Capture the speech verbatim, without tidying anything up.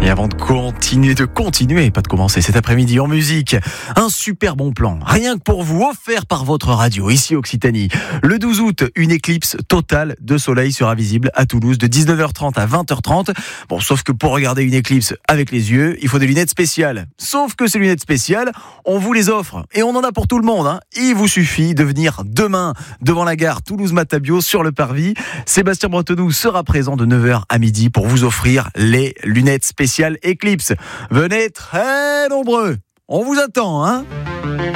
Et avant de continuer, de continuer, pas de commencer cet après-midi en musique, un super bon plan, rien que pour vous, offert par votre radio, ici Occitanie. Le douze août, une éclipse totale de soleil sera visible à Toulouse de dix-neuf heures trente à vingt heures trente. Bon, sauf que pour regarder une éclipse avec les yeux, il faut des lunettes spéciales. Sauf que ces lunettes spéciales, on vous les offre. Et on en a pour tout le monde. Hein. Il vous suffit de venir demain devant la gare Toulouse-Matabio sur le parvis. Sébastien Bretonnoux sera présent de neuf heures à midi pour vous offrir les lunettes spéciales Eclipse. Venez très nombreux. On vous attend, hein.